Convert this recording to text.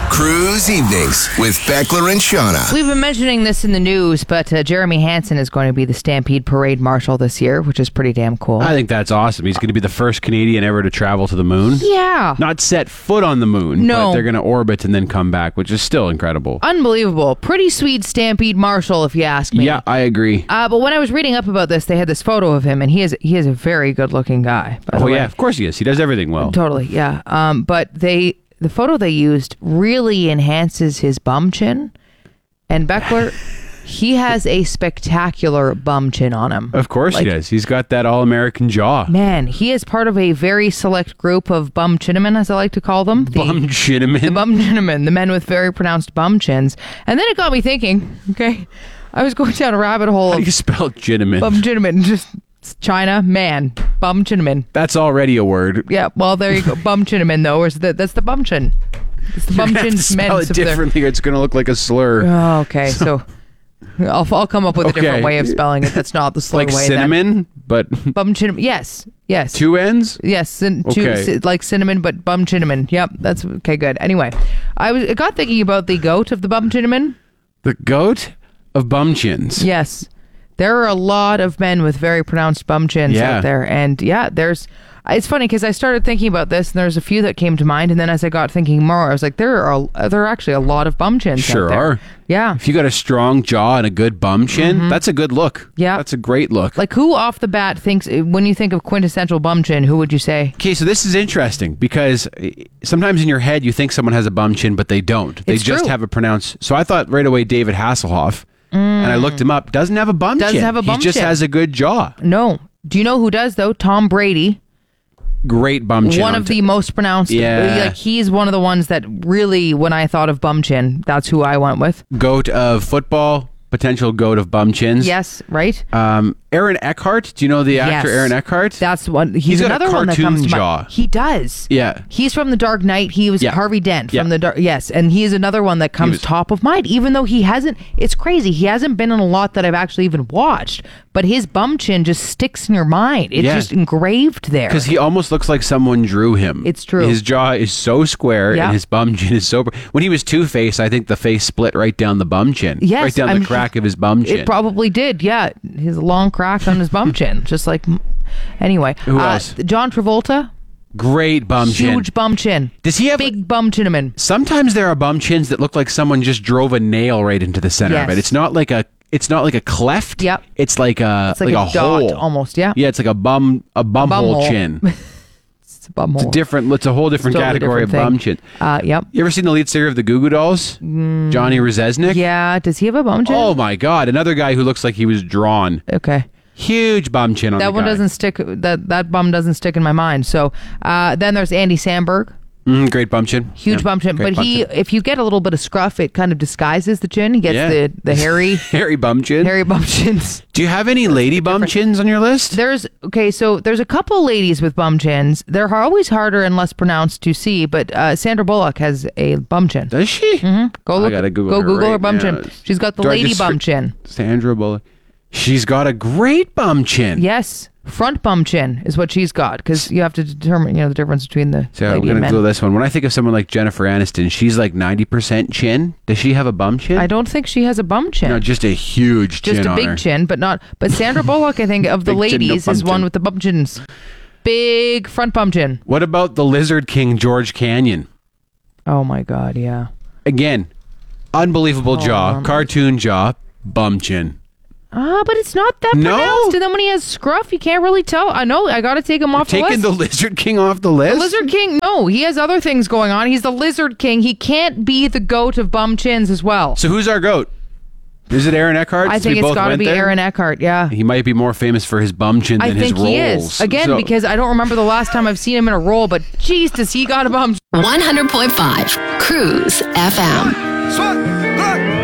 Cruise Evenings with Beckler and Shauna. We've been mentioning this in the news, but Jeremy Hansen is going to be the Stampede Parade Marshal this year, which is pretty damn cool. I think that's awesome. He's going to be the first Canadian ever to travel to the moon. Yeah. Not set foot on the moon, No. but they're going to orbit and then come back, which is still incredible. Unbelievable. Pretty sweet Stampede Marshal, if you ask me. Yeah, I agree. But when I was reading up about this, they had this photo of him, and he is a very good-looking guy. By the way. Yeah, of course he is. He does everything well. Totally, yeah. But the photo they used really enhances his bum chin. And Beckler, he has a spectacular bum chin on him. Of course he does. He's got that all-American jaw. Man, he is part of a very select group of bum chinnamen, as I like to call them. Bum chinnamen? The bum chinnamen, the men with very pronounced bum chins. And then it got me thinking, okay, I was going down a rabbit hole How of do you spell chinnamen? bum chinnamen, just China, man, bum chinnamen. That's already a word. Yeah, well, there you go. Bum chinnamen, though, that's the bum chin. It's the bum chin Spell it differently or it's going to look like a slur. Oh, okay, so I'll come up with a different way of spelling it. That's not the slur like way. cinnamon, but Bum cinnamon. Yes. two ends? Yes, Okay. like cinnamon, but bum cinnamon. Yep, that's okay. Good. Anyway, I got thinking about the goat of the bum cinnamon. The goat of bum chins. Yes, there are a lot of men with very pronounced bum chins out there, and it's funny because I started thinking about this, and there's a few that came to mind, and then as I got thinking more, I was like, there are actually a lot of bum chins. Sure out there. are. Yeah. If you got a strong jaw and a good bum chin, that's a good look. Yeah. That's a great look. Like, who off the bat thinks, when you think of quintessential bum chin, who would you say? Okay, so this is interesting because sometimes in your head you think someone has a bum chin, but they don't. They It's just true. have a pronounced. So I thought right away David Hasselhoff, and I looked him up. Doesn't have a bum chin. Doesn't have a bum He just chin. has a good jaw. No. Do you know who does, though? Tom Brady. Great bum chin. One of the most pronounced. Yeah. Like, he's one of the ones that really, when I thought of bum chin, that's who I went with. Goat of football, potential goat of bum chins. Yes, right? Aaron Eckhart. Do you know the actor Yes. Aaron Eckhart? That's one. He's got a another one that comes cartoon to jaw. mind. He does. Yeah. He's from The Dark Knight. He was Yeah. Harvey Dent Yeah. from The Dark. Yes, and he is another one that comes top of mind, even though he hasn't. It's crazy. He hasn't been in a lot that I've actually even watched, but his bum chin just sticks in your mind. It's just engraved there. Because he almost looks like someone drew him. It's true. His jaw is so square Yeah. and his bum chin is so... When he was Two-Face, I think the face split right down the bum chin. Yes, Right down the crack of his bum chin. It probably did, yeah. His long crack on his bum chin. Just like... Anyway. Who else? John Travolta. Great bum chin. Huge bum chin. Does he have... Big bum chinnaman. Sometimes there are bum chins that look like someone just drove a nail right into the center of Yes. it. It's not like a cleft. Yep. It's like a It's like a dot, hole. almost, yeah. Yeah, it's like a bum hole hole. chin. It's a bum hole. It's a whole different Totally category different of bum thing. chin. Yep. You ever seen the lead singer of the Goo Goo Dolls? Johnny Rzeznik? Yeah. Does he have a bum chin? Oh my God! Another guy who looks like he was drawn. Okay. Huge bum chin on That the one guy. doesn't stick. That bum doesn't stick in my mind. So then there's Andy Samberg. Great bum chin. Huge Yeah, bum chin. great But bum chin. if you get a little bit of scruff, it kind of disguises the chin. He gets the hairy hairy bum chin. hairy bum chins. Do you have any lady bum chins on your list? There's a couple ladies with bum chins. They're always harder and less pronounced to see, but Sandra Bullock has a bum chin. Does she? Go look. I gotta Google go her Google right her bum now. chin. She's got the Do I lady just bum search- chin. Sandra Bullock. She's got a great bum chin. Yes, front bum chin is what she's got, because you have to determine the difference between the So I'm lady gonna and men. Google this one. When I think of someone like Jennifer Aniston, she's like 90% chin. Does she have a bum chin? I don't think she has a bum chin. No, just a huge chin Just a on big her. chin, but not. But Sandra Bullock, I think, of the Big chin, no ladies, bum is one chin. with the bum chins. Big front bum chin. What about the Lizard King George Canyon? Oh my God, yeah. Again, unbelievable jaw, on. cartoon jaw, bum chin. But it's not that No. pronounced. And then when he has scruff, you can't really tell. I know. I got to take him off the Taking list. the Lizard King off the list? The Lizard King, no, he has other things going on. He's the Lizard King. He can't be the goat of bum chins as well. So who's our goat? Is it Aaron Eckhart? I Since think we it's both got to went be there? Aaron Eckhart, yeah. He might be more famous for his bum chin I than his think roles. he is. Again, So- because I don't remember the last time I've seen him in a role, but geez, does he got a bum 100.5 Cruise FM.